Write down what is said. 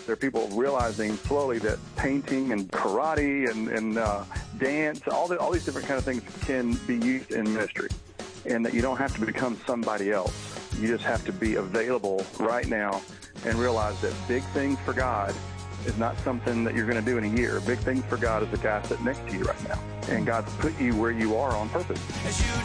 There are people realizing slowly that painting and karate and dance, all these different kind of things can be used in ministry, and that you don't have to become somebody else. You just have to be available right now and realize that big things for God is not something that you're going to do in a year. Big things for God is the guy sitting next to you right now. And God's put you where you are on purpose.